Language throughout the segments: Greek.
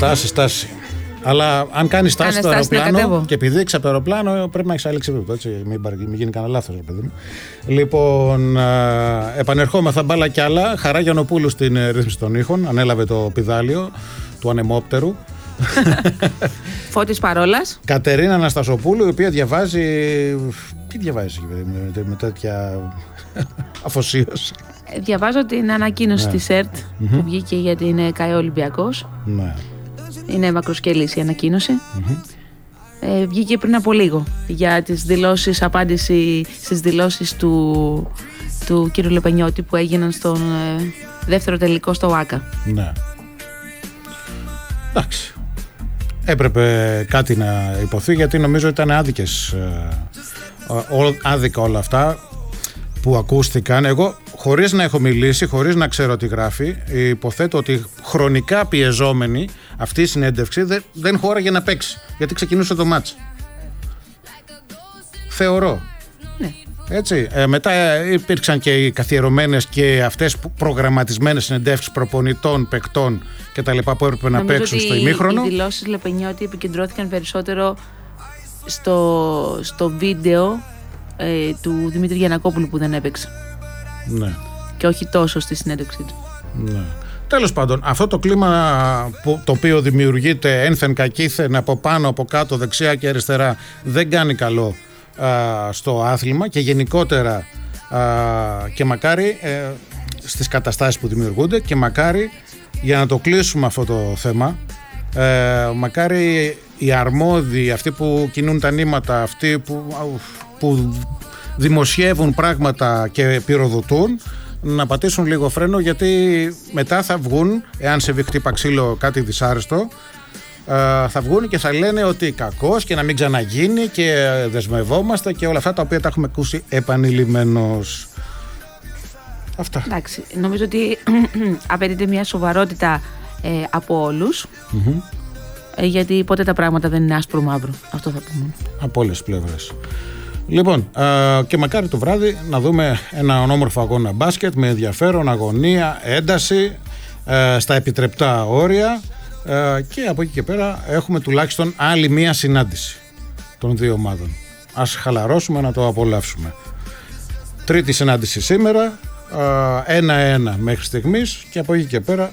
Στάση. Αλλά αν κάνει στάση στο αεροπλάνο, και επειδή έχει από το αεροπλάνο, πρέπει να έχει άλλη ξύπνητο. Μην γίνει κανένα λάθος, παιδί μου. Λοιπόν, επανερχόμεθα μπάλα κι άλλα. Χαρά Γιαννοπούλου στην ρύθμιση των ήχων. Ανέλαβε το πηδάλιο του ανεμόπτερου. Φώτης Παρόλας. Κατερίνα Αναστασοπούλου, η οποία διαβάζει. Τι διαβάζει με τέτοια αφοσίωση? Διαβάζω την ανακοίνωση της ΕΡΤ που βγήκε για την ΚΑΕ Ολυμπιακός. Ναι. Είναι μακροσκελής η ανακοίνωση. Βγήκε πριν από λίγο για τις δηλώσεις, απάντηση στις δηλώσεις του κ. Λεπενιώτη που έγιναν στον δεύτερο τελικό στο ΆΚΑ. Ναι. Εντάξει. Έπρεπε κάτι να υποθεί, γιατί νομίζω ήταν άδικα όλα αυτά που ακούστηκαν. Εγώ, χωρίς να έχω μιλήσει, χωρίς να ξέρω τι γράφει, υποθέτω ότι χρονικά πιεζόμενη αυτή η συνέντευξη δεν χώραγε να παίξει, γιατί ξεκινούσε το μάτς. Θεωρώ. Ναι. Έτσι. Μετά υπήρξαν και οι καθιερωμένες και αυτές προγραμματισμένες συνεντεύξεις προπονητών, παικτών κτλ. Που έπρεπε να παίξουν στο ημίχρονο. Οι δηλώσεις Λεπενιώτη επικεντρώθηκαν περισσότερο στο βίντεο του Δημήτρη Γιαννακόπουλου που δεν έπαιξε. Ναι. Και όχι τόσο στη συνέντευξή του. Ναι. Τέλος πάντων, αυτό το κλίμα το οποίο δημιουργείται ένθεν κακήθεν από πάνω, από κάτω, δεξιά και αριστερά, δεν κάνει καλό στο άθλημα και γενικότερα και μακάρι στις καταστάσεις που δημιουργούνται, και μακάρι, για να το κλείσουμε αυτό το θέμα, μακάρι οι αρμόδιοι, αυτοί που κινούν τα νήματα, αυτοί που δημοσιεύουν πράγματα και πυροδοτούν, να πατήσουν λίγο φρένο, γιατί μετά θα βγουν, εάν σε χτύπα ξύλο κάτι δυσάρεστο, θα βγουν και θα λένε ότι κακός και να μην ξαναγίνει και δεσμευόμαστε και όλα αυτά τα οποία τα έχουμε ακούσει επανειλημμένως. Αυτά. Εντάξει, νομίζω ότι απαιτείται μια σοβαρότητα από όλους, γιατί ποτέ τα πράγματα δεν είναι άσπρο μαύρο. Αυτό θα πούμε. Από όλες τις πλευρές. Λοιπόν, και μακάρι το βράδυ να δούμε ένα όμορφο αγώνα μπάσκετ με ενδιαφέρον, αγωνία, ένταση στα επιτρεπτά όρια, και από εκεί και πέρα έχουμε τουλάχιστον άλλη μία συνάντηση των δύο ομάδων. Ας χαλαρώσουμε να το απολαύσουμε. Τρίτη συνάντηση σήμερα, 1-1 μέχρι στιγμής, και από εκεί και πέρα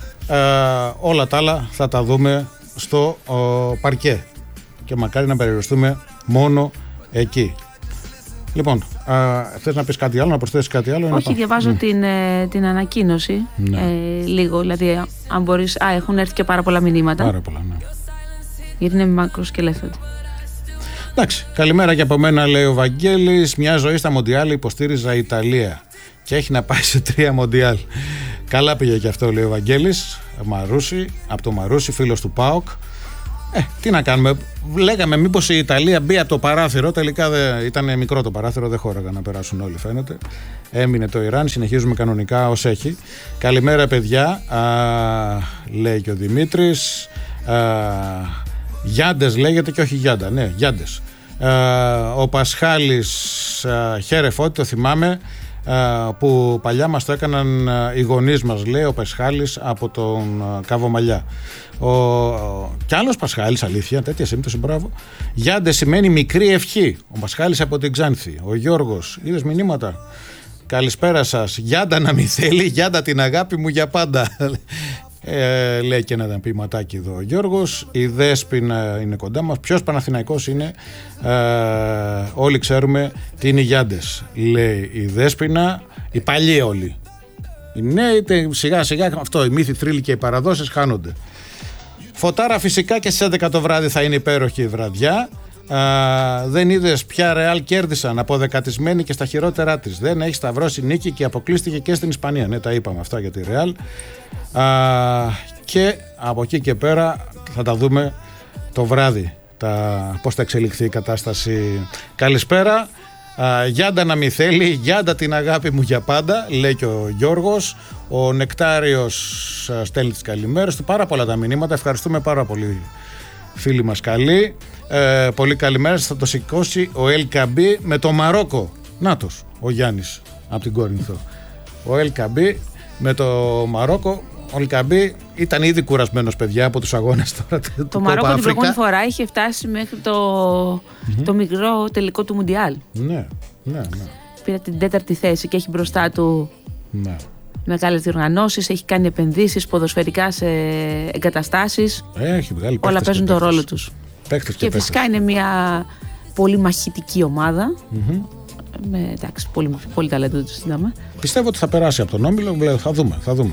όλα τα άλλα θα τα δούμε στο παρκέ, και μακάρι να περιοριστούμε μόνο εκεί. Λοιπόν, θες να πεις κάτι άλλο, να προσθέσεις κάτι άλλο? Όχι, διαβάζω την ανακοίνωση. Ναι. Λίγο, δηλαδή, αν μπορείς. Έχουν έρθει και πάρα πολλά μηνύματα. Πάρα πολλά, ναι. Γιατί είναι μακροσκελέστατη. Εντάξει, καλημέρα και από μένα, λέει ο Βαγγέλης. Μια ζωή στα Μοντιάλ υποστήριζα η Ιταλία και έχει να πάει σε 3 Μοντιάλ. Καλά πήγε και αυτό, λέει ο Βαγγέλης. Μαρούσι, από το Μαρούσι, φίλος του ΠΑΟΚ. Τι να κάνουμε, λέγαμε μήπως η Ιταλία μπει από το παράθυρο, τελικά ήταν μικρό το παράθυρο, δεν χώραγαν να περάσουν όλοι, φαίνεται. Έμεινε το Ιράν, συνεχίζουμε κανονικά ως έχει. Καλημέρα παιδιά, λέει και ο Δημήτρης. Γιάντες λέγεται και όχι Γιάντα, ναι, Γιάντες. Ο Πασχάλης, χαίρε Φώτη, το θυμάμαι, που παλιά μας το έκαναν οι γονείς μας, λέει ο Πασχάλης από τον Καβομαλιά. Κι άλλος Πασχάλης, αλήθεια, τέτοια σύμπτωση, μπράβο. Γιάντε σημαίνει μικρή ευχή. Ο Πασχάλης από την Ξάνθη. Ο Γιώργος, είδες μηνύματα? Καλησπέρα σας. Γιάντα να μην θέλει, Γιάντα την αγάπη μου για πάντα. Λέει και ένα ποιηματάκι εδώ ο Γιώργος. Η Δέσποινα είναι κοντά μας. Ποιος Παναθηναϊκός είναι? Όλοι ξέρουμε τι είναι οι Γιάντες, λέει η Δέσποινα. Οι παλιοί όλοι. Οι νέοι σιγά σιγά αυτό, οι μύθοι, θρύλοι και οι παραδόσεις χάνονται. Φωτάρα, φυσικά και στις 11 το βράδυ θα είναι υπέροχη η βραδιά. Δεν είδες ποια Ρεάλ κέρδισαν, αποδεκατισμένη και στα χειρότερά της? Δεν έχει σταυρώσει νίκη και αποκλείστηκε και στην Ισπανία. Ναι, τα είπαμε αυτά για τη Ρεάλ. Και από εκεί και πέρα θα τα δούμε το βράδυ, πώς θα εξελιχθεί η κατάσταση. Καλησπέρα. Γιάντα να μην θέλει, Γιάντα την αγάπη μου για πάντα, λέει και ο Γιώργος. Ο Νεκτάριος στέλνει τις καλημέρες του. Πάρα πολλά τα μηνύματα, ευχαριστούμε πάρα πολύ, φίλοι μας καλοί. Πολύ καλημέρα, θα το σηκώσει ο LKB με το Μαρόκο. Νάτος, ο Γιάννης από την Κόρινθο. Ο LKB με το Μαρόκο, ο Λικαμπή ήταν ήδη κουρασμένος, παιδιά, από τους αγώνες τώρα. Το Μαρόκο την προηγούμενη φορά είχε φτάσει μέχρι το μικρό τελικό του Μουντιάλ. Ναι. Πήρε την 4η θέση και έχει μπροστά του μεγάλες διοργανώσεις, έχει κάνει επενδύσεις ποδοσφαιρικά σε εγκαταστάσεις. Έχει βγάλει παίκτες. Όλα παίζουν τον ρόλο τους. Και φυσικά είναι μια πολύ μαχητική ομάδα. Εντάξει, πολύ ταλέντο του συντάμε. Πιστεύω ότι θα περάσει από τον όμιλο. Θα δούμε.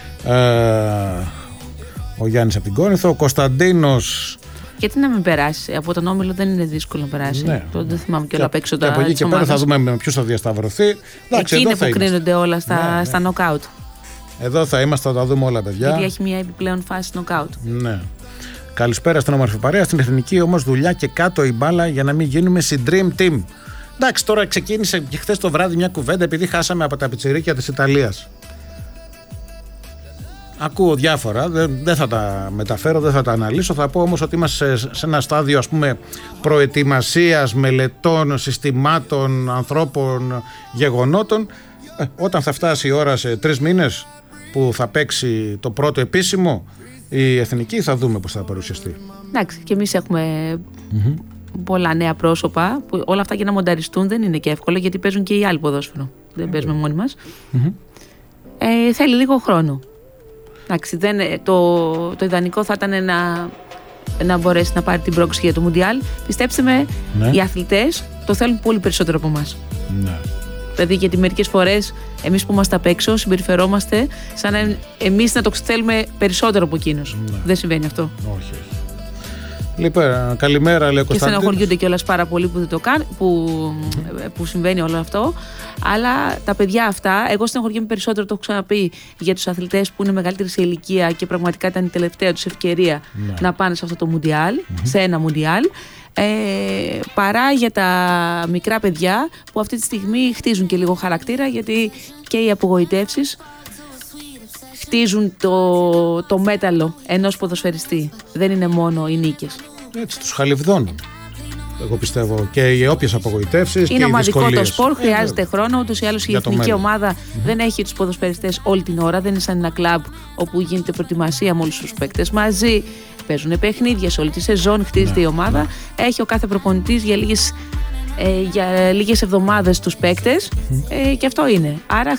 Ο Γιάννης από την Κόρινθο, ο Κωνσταντίνος. Γιατί να μην περάσει? Από τον όμιλο δεν είναι δύσκολο να περάσει. Δεν θυμάμαι και όλα απ' έξω. Από εκεί και πέρα θα δούμε με ποιους θα διασταυρωθεί. Εκεί είναι που κρίνονται όλα στα νοκάουτ. Εδώ θα είμαστε, θα τα δούμε όλα, παιδιά. Γιατί έχει μια επιπλέον φάση νοκάουτ. Ναι. Καλησπέρα στην όμορφη παρέα. Στην εθνική όμως δουλειά και κάτω η μπάλα για να μην γίνουμε στην Dream Team. Εντάξει, τώρα ξεκίνησε και χθες το βράδυ μια κουβέντα επειδή χάσαμε από τα πιτσιρίκια της Ιταλίας. Ακούω διάφορα, δεν θα τα μεταφέρω, δεν θα τα αναλύσω. Θα πω όμως ότι είμαστε σε ένα στάδιο, ας πούμε, προετοιμασίας, μελετών, συστημάτων, ανθρώπων, γεγονότων. Όταν θα φτάσει η ώρα σε 3 μήνες που θα παίξει το πρώτο επίσημο η εθνική, θα δούμε πώς θα παρουσιαστεί. Εντάξει, και εμείς έχουμε πολλά νέα πρόσωπα που όλα αυτά για να μονταριστούν δεν είναι και εύκολο, γιατί παίζουν και οι άλλοι ποδόσφαιρο. Δεν παίζουμε μόνοι μας. Θέλει λίγο χρόνο. Εντάξει, το ιδανικό θα ήταν να μπορέσει να πάρει την πρόκληση για το Μουντιάλ. Πιστέψτε με, οι αθλητές το θέλουν πολύ περισσότερο από εμάς. Ναι. Δηλαδή, γιατί μερικές φορές εμείς που είμαστε απ' έξω συμπεριφερόμαστε σαν να εμείς να το θέλουμε περισσότερο από εκείνους. Ναι. Δεν συμβαίνει αυτό. Όχι. Λοιπόν, καλημέρα, λέει ο Κωνσταντίνος. Και στεναχωριούνται κιόλας πάρα πολύ που συμβαίνει όλο αυτό. Αλλά τα παιδιά αυτά, εγώ στεναχωριέμαι περισσότερο, το έχω ξαναπεί, για τους αθλητές που είναι μεγαλύτεροι σε ηλικία και πραγματικά ήταν η τελευταία τους ευκαιρία να πάνε σε αυτό το Μουντιάλ, σε ένα Μουντιάλ. Παρά για τα μικρά παιδιά που αυτή τη στιγμή χτίζουν και λίγο χαρακτήρα, γιατί και οι απογοητεύσεις χτίζουν το μέταλλο ενός ποδοσφαιριστή. Δεν είναι μόνο οι νίκες. Έτσι, τους χαλιβδώνουν. Εγώ πιστεύω και οι όποιες απογοητεύσεις. Είναι ομαδικό το σπορ, χρειάζεται χρόνο. Ούτως ή άλλως η εθνική ομάδα δεν έχει τους ποδοσφαιριστές όλη την ώρα. Δεν είναι σαν ένα κλαμπ όπου γίνεται προετοιμασία με όλους τους παίκτες μαζί. Παίζουν παιχνίδια σε όλη τη σεζόν, χτίζεται η ομάδα. Έχει ο κάθε προπονητής για λίγες εβδομάδες τους παίκτες και αυτό είναι. Άρα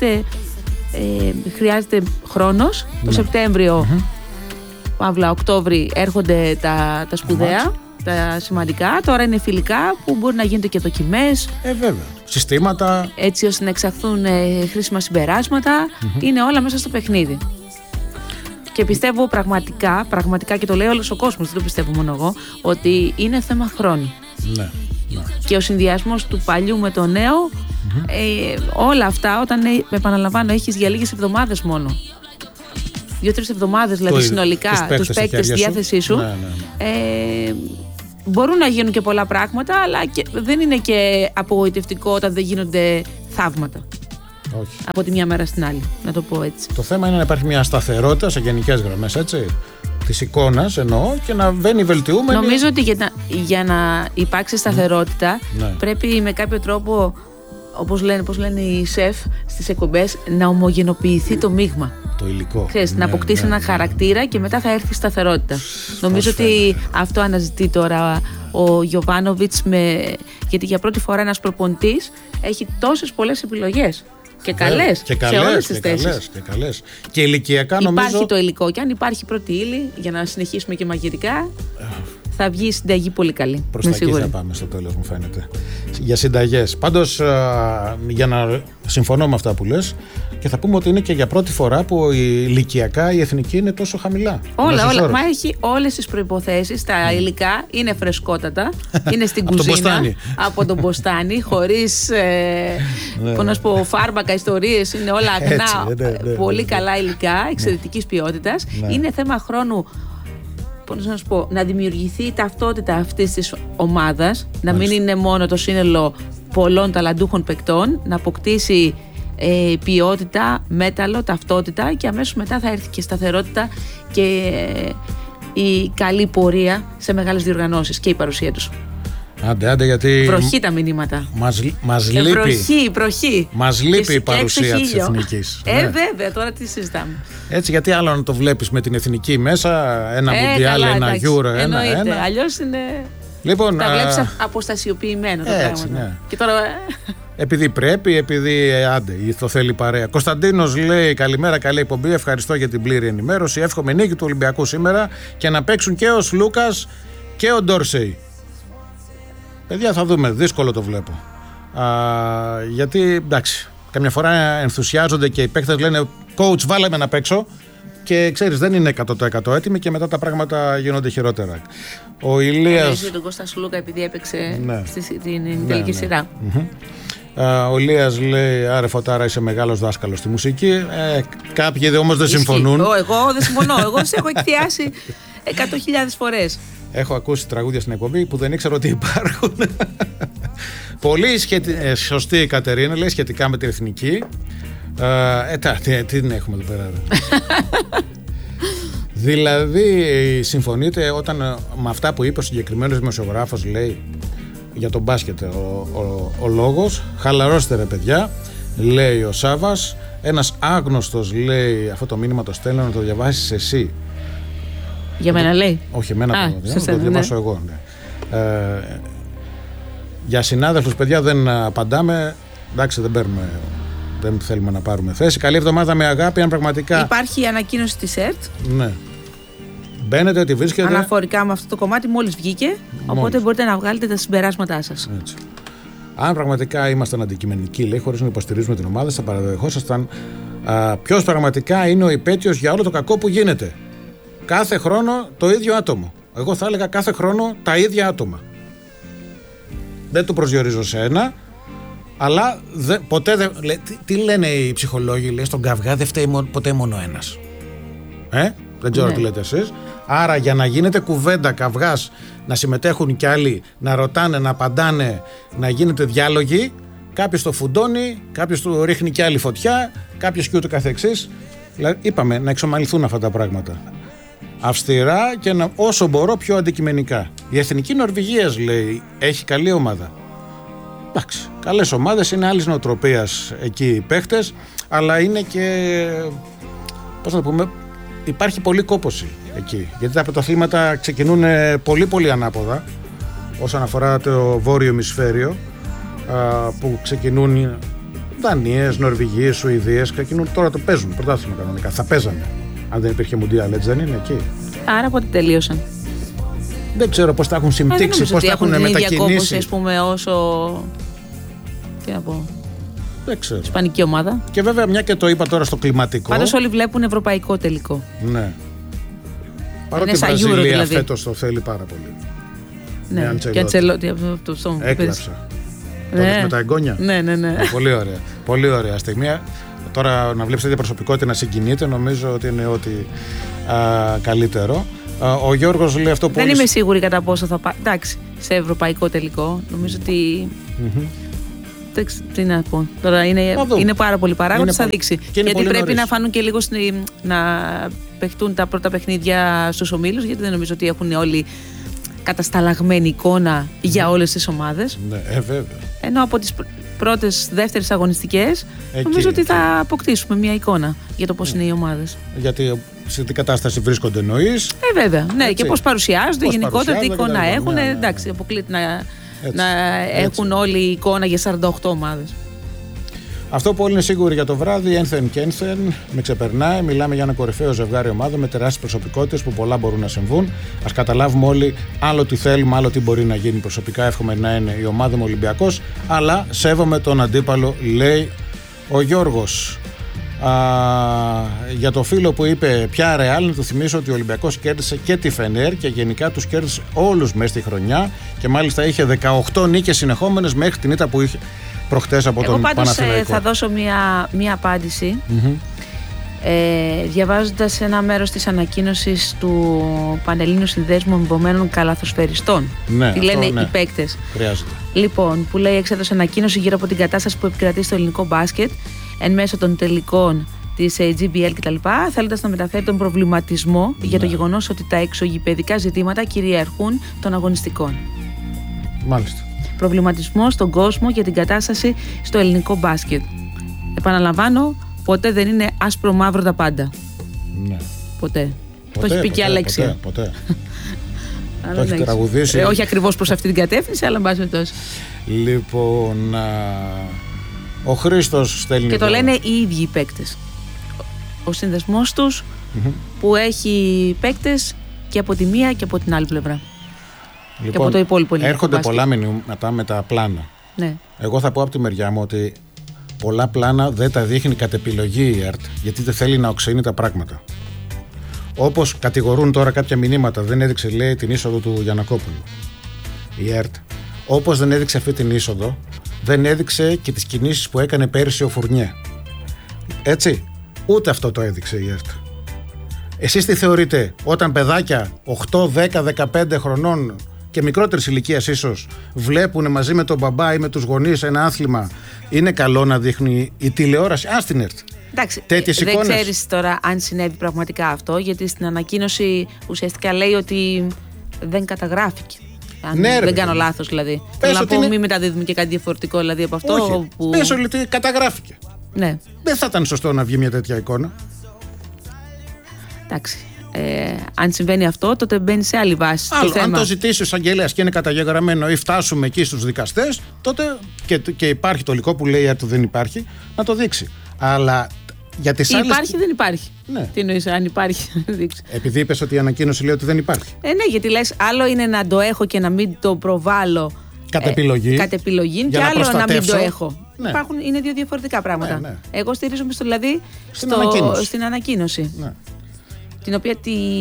χρειάζεται χρόνος. Το Σεπτέμβριο, Παύλα, Οκτώβρη έρχονται τα σπουδαία, τα σημαντικά. Τώρα είναι φιλικά που μπορεί να γίνονται και δοκιμές. Βέβαια. Συστήματα. Έτσι ώστε να εξαχθούν χρήσιμα συμπεράσματα. Είναι όλα μέσα στο παιχνίδι. Και πιστεύω πραγματικά, και το λέει όλος ο κόσμος, δεν το πιστεύω μόνο εγώ, ότι είναι θέμα χρόνου. Ναι. Και ο συνδυασμός του παλιού με το νέο, όλα αυτά, όταν επαναλαμβάνω, έχεις για λίγες εβδομάδες μόνο. 2-3 εβδομάδες δηλαδή συνολικά τους παίκτες στη διάθεσή σου. Μπορούν να γίνουν και πολλά πράγματα, αλλά δεν είναι και απογοητευτικό όταν δεν γίνονται θαύματα. Όχι. Από τη μια μέρα στην άλλη, να το πω έτσι. Το θέμα είναι να υπάρχει μια σταθερότητα σε γενικές γραμμές, έτσι, της εικόνας εννοώ, και να βαίνει βελτιούμενη. Νομίζω ότι για να υπάρξει σταθερότητα πρέπει με κάποιο τρόπο, όπως λένε οι σεφ στις εκπομπές, να ομογενοποιηθεί το μείγμα. Το υλικό. Ξέρεις, να αποκτήσει ένα χαρακτήρα και μετά θα έρθει η σταθερότητα. Νομίζω ότι αυτό αναζητεί τώρα ο Γιοβάνοβιτς, γιατί για πρώτη φορά ένας προπονητής έχει τόσες πολλές επιλογές. Και καλές σε όλες τις θέσεις. Και ηλικιακά νομίζω. Υπάρχει το υλικό, και αν υπάρχει πρώτη ύλη, για να συνεχίσουμε και μαγειρικά, θα βγει η συνταγή πολύ καλή. Προς τα εκεί θα πάμε στο τέλος, μου φαίνεται. Για συνταγές. Πάντως, για να συμφωνώ με αυτά που λες, και θα πούμε ότι είναι και για πρώτη φορά που ηλικιακά η εθνική είναι τόσο χαμηλά. Όλα. Μα έχει όλες τις προϋποθέσεις. Τα υλικά είναι φρεσκότατα. Είναι στην κουζίνα. Από τον μποστάνι. Χωρίς φάρμακα, ιστορίες. Είναι όλα αγνά. Πολύ καλά υλικά, εξαιρετικής ποιότητας. Είναι θέμα χρόνου. Να δημιουργηθεί η ταυτότητα αυτής της ομάδας, να μην είναι μόνο το σύνολο πολλών ταλαντούχων παικτών, να αποκτήσει ποιότητα, μέταλλο, ταυτότητα, και αμέσως μετά θα έρθει και σταθερότητα και η καλή πορεία σε μεγάλες διοργανώσεις και η παρουσία τους. Άντε, γιατί. Βροχή τα μηνύματα. Μας λείπει. Βροχή. Μας λείπει η παρουσία της εθνικής. Βέβαια, τώρα τι συζητάμε. Έτσι, γιατί άλλο να το βλέπεις με την εθνική μέσα, ένα μουντιάλ, ένα Euro, ένα. Αλλιώς είναι. Λοιπόν, τα βλέπεις αποστασιοποιημένο το πράγμα. Ναι. Και τώρα. Επειδή πρέπει, επειδή το θέλει παρέα. Κωνσταντίνος λέει: καλημέρα, καλή εκπομπή. Ευχαριστώ για την πλήρη ενημέρωση. Εύχομαι νίκη του Ολυμπιακού σήμερα και να παίξουν και ο Σλούκας και ο Ντόρσεϊ. Παιδιά, θα δούμε. Δύσκολο το βλέπω. Γιατί εντάξει, καμιά φορά ενθουσιάζονται και οι παίκτες λένε: coach, βάλαμε να παίξω. Και ξέρεις, δεν είναι 100% έτοιμοι και μετά τα πράγματα γίνονται χειρότερα. Ο Ηλίας. Έχει τον Κώστα Σλούκα επειδή έπαιξε στην τελική σειρά. Ο Ηλίας λέει: άρε Φωτάρα, είσαι μεγάλος δάσκαλος στη μουσική. Κάποιοι όμως δεν συμφωνούν. Εγώ δεν συμφωνώ. Εγώ σε έχω εκθιάσει 100.000 φορές. Έχω ακούσει τραγούδια στην εκπομπή που δεν ήξερα ότι υπάρχουν. Πολύ σωστή η Κατερίνα, λέει, σχετικά με την εθνική. Τι την έχουμε εδώ πέρα. Δηλαδή συμφωνείτε όταν με αυτά που είπε ο συγκεκριμένος δημοσιογράφος, λέει, για τον μπάσκετ ο λόγος, χαλαρώστε ρε παιδιά, λέει ο Σάβας, ένας άγνωστος, λέει, αυτό το μήνυμα το στέλνω να το διαβάσεις εσύ. Για μένα λέει. Όχι, εμένα το διαβάσω εγώ. Ναι. Για συνάδελφους, παιδιά, δεν απαντάμε. Εντάξει, δεν θέλουμε να πάρουμε θέση. Καλή εβδομάδα με αγάπη, αν πραγματικά. Υπάρχει η ανακοίνωση της ΕΡΤ. Ναι. Μπαίνετε, τη βρίσκετε. Αναφορικά με αυτό το κομμάτι, μόλις βγήκε. Οπότε μπορείτε να βγάλετε τα συμπεράσματά σας. Έτσι. Αν πραγματικά ήμασταν αντικειμενικοί, λέει, χωρίς να υποστηρίζουμε την ομάδα, θα παραδεχόσασταν ποιος πραγματικά είναι ο υπέτειος για όλο το κακό που γίνεται. Κάθε χρόνο το ίδιο άτομο. Εγώ θα έλεγα κάθε χρόνο τα ίδια άτομα. Δεν το προσδιορίζω σε ένα, αλλά ποτέ δεν. Τι λένε οι ψυχολόγοι, λέει, στον καυγά δεν φταίει ποτέ μόνο ένας. Δεν ξέρω τι λέτε εσείς. Άρα για να γίνεται κουβέντα, καυγάς, να συμμετέχουν κι άλλοι, να ρωτάνε, να απαντάνε, να γίνεται διάλογοι, κάποιος το φουντώνει, κάποιος του ρίχνει κι άλλη φωτιά, κάποιος κι ούτω καθεξής. Δηλαδή, είπαμε να εξομαλυνθούν αυτά τα πράγματα. Αυστηρά και όσο μπορώ πιο αντικειμενικά. Η Εθνική Νορβηγίας, λέει, έχει καλή ομάδα. Εντάξει, καλές ομάδες, είναι άλλης νοοτροπίας εκεί οι παίχτες, αλλά είναι και, πώς να πούμε, υπάρχει πολλή κόπωση εκεί. Γιατί τα πρωταθλήματα ξεκινούν πολύ πολύ ανάποδα όσον αφορά το βόρειο ημισφαίριο, που ξεκινούν Δανίες, Νορβηγίες, Σουηδίες, ξεκινούν τώρα το παίζουν πρωτάθλημα κανονικά. Θα παίζανε αν δεν υπήρχε Μουντιάλ, έτσι δεν είναι εκεί. Άρα πότε τελείωσαν? Δεν ξέρω πώς τα έχουν συμπτύξει, πώς τα έχουν μετακινήσει. Κόπωση, ας πούμε, όσο. Τι να πω. Δεν ξέρω. Ισπανική ομάδα. Και βέβαια, μια και το είπα τώρα στο κλιματικό. Πάντως όλοι βλέπουν ευρωπαϊκό τελικό. Ναι. Παρότι η Βραζιλία δηλαδή φέτος το θέλει πάρα πολύ. Ναι, και Αντσελότη. Έκλαψα. Με τα εγγόνια. Ναι. Πολύ ωραία. Πολύ ωραία στιγμή. Τώρα να βλέπεις τέτοια προσωπικότητα να συγκινείται, νομίζω ότι είναι ό,τι καλύτερο. Ο Γιώργος λέει αυτό που. Δεν είμαι σίγουρη κατά πόσο θα πάει. Εντάξει, σε ευρωπαϊκό τελικό. Νομίζω ότι. Τι να πω. Τώρα είναι πάρα πολύ παράγοντες, θα δείξει. Γιατί πρέπει να φανούν και λίγο να παιχτούν τα πρώτα παιχνίδια στους ομίλους, γιατί δεν νομίζω ότι έχουν όλοι κατασταλαγμένη εικόνα για όλες τις ομάδες. Ναι, βέβαια. Ενώ από τις πρώτες, δεύτερες αγωνιστικές νομίζω ότι θα αποκτήσουμε μια εικόνα για το πώς είναι οι ομάδες. Γιατί σε τι κατάσταση βρίσκονται εννοείς. Βέβαια. Ναι, έτσι. Και πώς παρουσιάζονται γενικότερα, τι εικόνα έχουν. Ναι. Εντάξει, αποκλείται να έχουν όλοι εικόνα για 48 ομάδες. Αυτό που όλοι είναι σίγουροι για το βράδυ, ένθεν και ένθεν, με ξεπερνάει. Μιλάμε για ένα κορυφαίο ζευγάρι ομάδων με τεράστιες προσωπικότητες που πολλά μπορούν να συμβούν. Ας καταλάβουμε όλοι άλλο τι θέλουμε, άλλο τι μπορεί να γίνει. Προσωπικά εύχομαι να είναι η ομάδα μου Ολυμπιακός, αλλά σέβομαι τον αντίπαλο, λέει ο Γιώργος. Για το φίλο που είπε πια Ρεάλ, να του θυμίσω ότι ο Ολυμπιακός κέρδισε και τη Φενέρ και γενικά τους κέρδισε όλους μέσα στη χρονιά και μάλιστα είχε 18 νίκες συνεχόμενες μέχρι την ήττα που είχε προχτές από τον Παναθηναϊκό. Εγώ πάντως θα δώσω μια απάντηση διαβάζοντας ένα μέρος της ανακοίνωσης του Πανελλήνιου Συνδέσμου Αμοιβωμένων Καλαθοσφαιριστών. Ναι, τι λένε οι παίκτες. Χρειάζεται. Λοιπόν, που λέει εξέδωσε ανακοίνωση γύρω από την κατάσταση που επικρατεί στο ελληνικό μπάσκετ εν μέσω των τελικών της GBL κτλ. Θέλοντας να μεταφέρει τον προβληματισμό για το γεγονός ότι τα εξωγηπαιδικά ζητήματα κυριαρχούν των αγωνιστικών. Μάλιστα. Προβληματισμό στον κόσμο για την κατάσταση στο ελληνικό μπάσκετ. Επαναλαμβάνω, ποτέ δεν είναι άσπρο-μαύρο τα πάντα. Ναι. Ποτέ. Το έχει πει και Αλέξια. Ποτέ. Το έχει τραγουδήσει. Όχι ακριβώς προς αυτή την κατεύθυνση, αλλά εν πάση περιπτώσει. Λοιπόν, ο Χρήστος στέλνει. Και το λένε οι ίδιοι οι παίκτες. Ο συνδεσμός τους που έχει παίκτες και από τη μία και από την άλλη πλευρά. Λοιπόν, και από το υπόλοιπο ελληνικό έρχονται μπάσκετ. πολλά μηνύματα με τα πλάνα. Ναι. Εγώ θα πω από τη μεριά μου ότι πολλά πλάνα δεν τα δείχνει κατ' επιλογή η ΕΡΤ, γιατί δεν θέλει να οξύνει τα πράγματα. Όπως κατηγορούν τώρα κάποια μηνύματα, δεν έδειξε, λέει, την είσοδο του Γιαννακόπουλου η ΕΡΤ. Όπως δεν έδειξε αυτή την είσοδο, δεν έδειξε και τις κινήσεις που έκανε πέρυσι ο Φουρνιέ. Έτσι, ούτε αυτό το έδειξε η ΕΡΤ. Εσείς τι θεωρείτε, όταν παιδάκια 8, 10, 15 χρονών και μικρότερης ηλικίας ίσως βλέπουν μαζί με τον μπαμπά ή με τους γονείς ένα άθλημα, είναι καλό να δείχνει η τηλεόραση? Στην ΕΡΤ. Εντάξει, τέτοιες δεν εικόνες. ξέρεις τώρα αν συνέβη πραγματικά αυτό, γιατί στην ανακοίνωση ουσιαστικά λέει ότι δεν καταγράφηκε. Αν Ναι, δεν κάνω λάθος δηλαδή. Θέλω να πω, μην μεταδίδουμε και κάτι διαφορετικό δηλαδή από αυτό. Όχι, που... πες ότι καταγράφηκε. Ναι. Δεν θα ήταν σωστό να βγει μια τέτοια εικόνα. Εντάξει. Αν συμβαίνει αυτό, τότε μπαίνει σε άλλη βάση. Αν το ζητήσει ο εισαγγελέας και είναι καταγεγραμμένο ή φτάσουμε εκεί στους δικαστές, τότε και υπάρχει το υλικό που λέει ότι δεν υπάρχει, να το δείξει. Αλλά για τις άλλες. Υπάρχει, δεν υπάρχει. Ναι. Τι εννοείς, αν υπάρχει, να δείξει. Επειδή είπες ότι η ανακοίνωση λέει ότι δεν υπάρχει. Ναι, γιατί λες, άλλο είναι να το έχω και να μην το προβάλλω Κατ' επιλογή. Και άλλο να μην το έχω. Ναι. Είναι δύο διαφορετικά πράγματα. Ναι. Εγώ στηρίζομαι δηλαδή στην ανακοίνωση. Ναι. Την οποία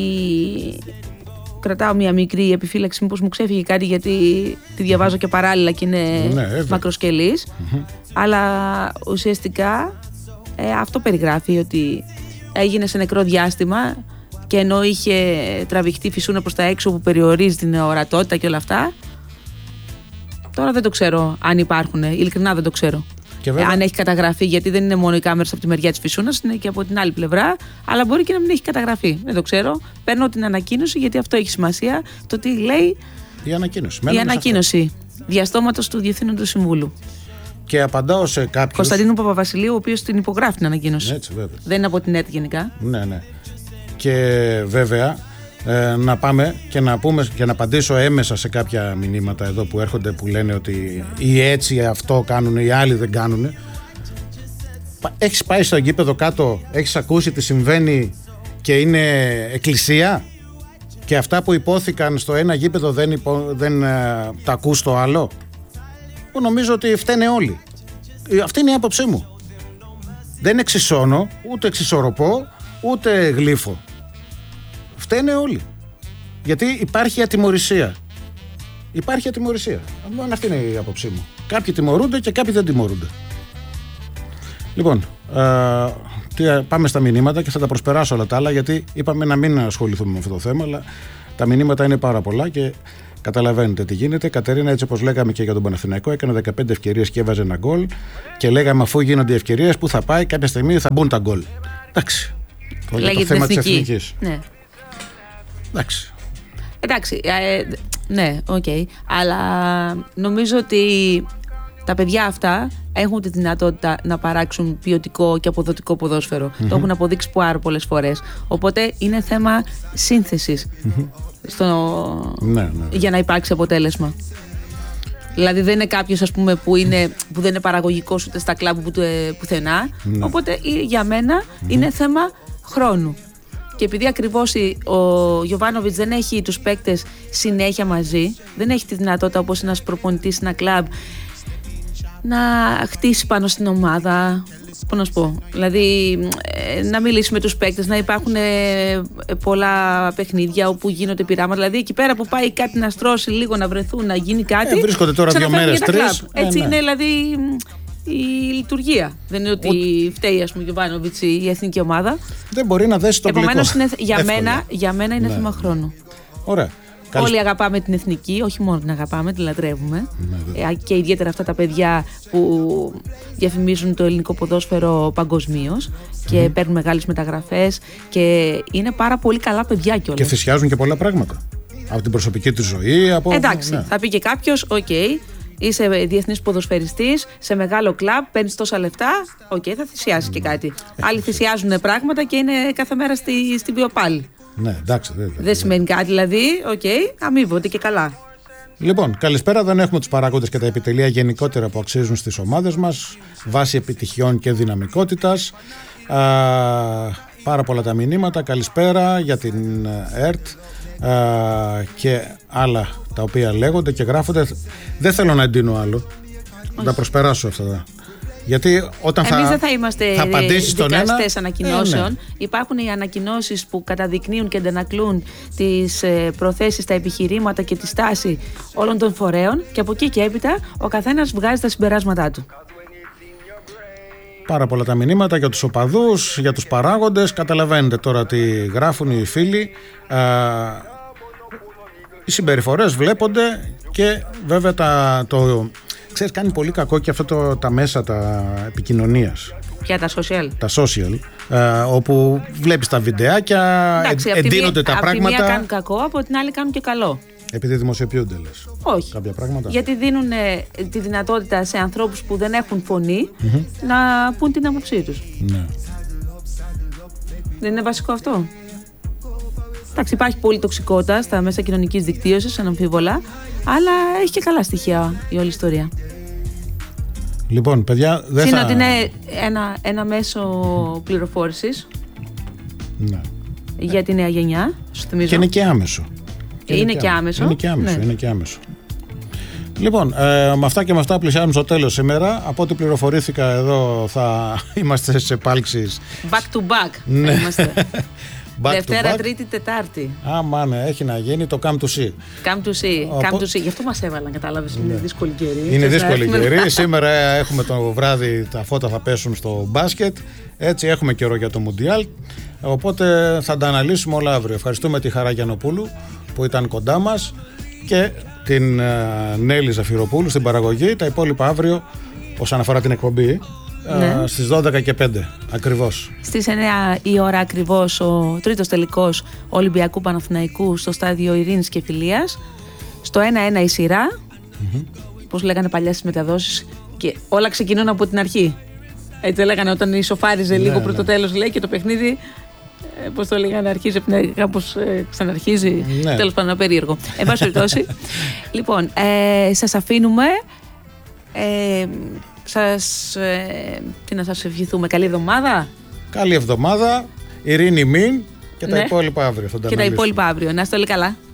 κρατάω μια μικρή επιφύλαξη, μήπως μου ξέφυγε κάτι, γιατί τη διαβάζω και παράλληλα και είναι μακροσκελής. Αλλά ουσιαστικά αυτό περιγράφει, ότι έγινε σε νεκρό διάστημα και ενώ είχε τραβηχτεί φυσούνα προς τα έξω που περιορίζει την ορατότητα και όλα αυτά, τώρα δεν το ξέρω αν υπάρχουν, ειλικρινά δεν το ξέρω. Αν έχει καταγραφεί, γιατί δεν είναι μόνο οι κάμερες από τη μεριά της φυσούνας, είναι και από την άλλη πλευρά, αλλά μπορεί και να μην έχει καταγραφεί. Δεν το ξέρω. Παίρνω την ανακοίνωση, γιατί αυτό έχει σημασία. Το τι λέει η ανακοίνωση διαστόματος του Διευθύνοντος Συμβούλου. Και απαντάω σε κάποιους. Κωνσταντίνου Παπαβασιλείου, ο οποίος την υπογράφει την ανακοίνωση. Έτσι, βέβαια. Δεν είναι από την ΕΡΤ γενικά. Ναι. Και βέβαια να πάμε και να πούμε και να απαντήσω έμεσα σε κάποια μηνύματα εδώ που έρχονται, που λένε ότι οι έτσι αυτό κάνουν, οι άλλοι δεν κάνουν. Έχεις πάει στο γήπεδο κάτω, έχεις ακούσει τι συμβαίνει και είναι εκκλησία, και αυτά που υπόθηκαν στο ένα γήπεδο δεν τα ακούς στο άλλο? Εγώ νομίζω ότι φταίνε όλοι. Αυτή είναι η άποψή μου. Δεν εξισώνω, ούτε εξισορροπώ, ούτε γλύφω. Φταίνε όλοι. Γιατί υπάρχει ατιμωρησία. Αυτή είναι η άποψή μου. Κάποιοι τιμωρούνται και κάποιοι δεν τιμωρούνται. Λοιπόν, πάμε στα μηνύματα και θα τα προσπεράσω όλα τα άλλα, γιατί είπαμε να μην ασχοληθούμε με αυτό το θέμα, αλλά τα μηνύματα είναι πάρα πολλά και καταλαβαίνετε τι γίνεται. Κατερίνα, έτσι όπως λέγαμε και για τον Παναθηναϊκό, έκανε 15 ευκαιρίες και έβαζε ένα γκολ και λέγαμε, αφού γίνονται οι ευκαιρίες, που θα πάει, κάποια στιγμή θα μπουν τα γκολ. Εντάξει. Για το θέμα της εθνικής. Ναι. Εντάξει. Ναι, οκ. Αλλά νομίζω ότι τα παιδιά αυτά έχουν τη δυνατότητα να παράξουν ποιοτικό και αποδοτικό ποδόσφαιρο. Το έχουν αποδείξει πάρα πολλές φορές. Οπότε είναι θέμα σύνθεσης για να υπάρξει αποτέλεσμα. Δηλαδή δεν είναι κάποιος, ας πούμε, που δεν είναι παραγωγικός ούτε στα κλαμπ πουθενά. Οπότε για μένα είναι θέμα χρόνου. Και επειδή ακριβώς ο Γιοβάνοβιτς δεν έχει τους παίκτες συνέχεια μαζί, δεν έχει τη δυνατότητα όπως ένας προπονητής σε ένα κλαμπ να χτίσει πάνω στην ομάδα. Πώς να σου πω, δηλαδή να μιλήσει με τους παίκτες, να υπάρχουν πολλά παιχνίδια όπου γίνονται πειράματα. Δηλαδή εκεί πέρα που πάει κάτι να στρώσει λίγο, να βρεθούν, να γίνει κάτι. Βρίσκονται τώρα 2 μέρες, 3. Έτσι είναι δηλαδή η λειτουργία. Δεν είναι ότι φταίει, ας πούμε, ο Γιοβάνοβιτς η εθνική ομάδα. Δεν μπορεί να δέσει τον πλικό. Επομένως για μένα είναι θέμα χρόνου. Ωραία. Όλοι αγαπάμε την εθνική, όχι μόνο την αγαπάμε, την λατρεύουμε. Και ιδιαίτερα αυτά τα παιδιά που διαφημίζουν το ελληνικό ποδόσφαιρο παγκοσμίως και παίρνουν μεγάλες μεταγραφές και είναι πάρα πολύ καλά παιδιά κιόλας. Και θυσιάζουν και πολλά πράγματα. από την προσωπική του ζωή. Εντάξει, θα πει και κάποιος, είσαι διεθνής ποδοσφαιριστής, σε μεγάλο κλαμπ, παίρνεις τόσα λεφτά, θα θυσιάσεις και κάτι. Άλλοι θυσιάζουν πράγματα και είναι κάθε μέρα στην βιοπάλη. Ναι, εντάξει. Δεν σημαίνει κάτι, δηλαδή, αμείβονται και καλά. Λοιπόν, καλησπέρα. Δεν έχουμε τους παράγοντες και τα επιτελεία γενικότερα που αξίζουν στις ομάδες μας, βάσει επιτυχιών και δυναμικότητας. Πάρα πολλά τα μηνύματα. Καλησπέρα για την ΕΡΤ και άλλα τα οποία λέγονται και γράφονται. Δεν θέλω να εντείνω άλλο. Να τα προσπεράσω αυτά. Γιατί όταν εμείς δεν θα είμαστε δικαστές ανακοινώσεων. Ναι. Υπάρχουν οι ανακοινώσεις που καταδεικνύουν και αντανακλούν τις προθέσεις, τα επιχειρήματα και τη στάση όλων των φορέων και από εκεί και έπειτα ο καθένας βγάζει τα συμπεράσματά του. Πάρα πολλά τα μηνύματα για τους οπαδούς, για τους παράγοντες. Καταλαβαίνετε τώρα τι γράφουν οι φίλοι. Οι συμπεριφορές βλέπονται και βέβαια ξέρεις, κάνει πολύ κακό και αυτό τα μέσα τα επικοινωνίας. Ποια, τα social? Τα social, όπου βλέπεις τα βιντεάκια, εντείνονται τα πράγματα. Από τη μία κάνουν κακό, από την άλλη κάνουν και καλό. Επειδή δημοσιοποιούνται, λες? Όχι. Κάποια πράγματα. Γιατί δίνουν τη δυνατότητα σε ανθρώπους που δεν έχουν φωνή να πούν την άποψή τους. Ναι. Δεν είναι βασικό αυτό? Εντάξει, υπάρχει πολύ τοξικότητα στα μέσα κοινωνικής δικτύωσης, αναμφίβολα, αλλά έχει και καλά στοιχεία η όλη ιστορία. Λοιπόν, παιδιά, δεν θα... ότι είναι ένα μέσο πληροφόρησης, ναι, για τη νέα γενιά, σου θυμίζω. Και είναι και άμεσο. Είναι και άμεσο. Είναι και άμεσο. Λοιπόν, με αυτά και με αυτά πλησιάζουμε στο τέλος σήμερα. Από ό,τι πληροφορήθηκα εδώ θα είμαστε σε επάλξεις back to back. Ναι. Είμαστε. Δευτέρα, Τρίτη, Τετάρτη. Ναι, έχει να γίνει το come to see. Come to see. Γι' αυτό μας έβαλαν, κατάλαβες. Είναι δύσκολη καιρή. Είναι δύσκολη καιρή. Σήμερα έχουμε το βράδυ, τα φώτα θα πέσουν στο μπάσκετ. Έτσι έχουμε καιρό για το Μουντιάλ. Οπότε θα τα αναλύσουμε όλα αύριο. Ευχαριστούμε τη Χαρά Γιαννοπούλου που ήταν κοντά μας και την Νέλη Ζαφυροπούλου στην παραγωγή. Τα υπόλοιπα αύριο όσον αφορά την εκπομπή. Ναι. Στις 12 και 5 ακριβώς. Στις 9 η ώρα ακριβώς ο τρίτος τελικός Ολυμπιακού Παναθηναϊκού στο στάδιο Ειρήνης και Φιλίας. Στο 1-1 η σειρά. Πώς λέγανε παλιά στις μεταδόσεις, και όλα ξεκινούν από την αρχή. Έτσι λέγανε όταν ισοφάριζε λίγο προς το τέλος, λέει, και το παιχνίδι, πώς το λέγανε, αρχίζει κάπως ξαναρχίζει. Τέλος πάντων, περίεργο. Εν πάση περιπτώσει. Λοιπόν, σας αφήνουμε. Τι να σας ευχηθούμε? Καλή εβδομάδα. Καλή εβδομάδα. Ειρήνη μην και τα υπόλοιπα αύριο. Και τα υπόλοιπα αύριο. Να είστε όλοι καλά.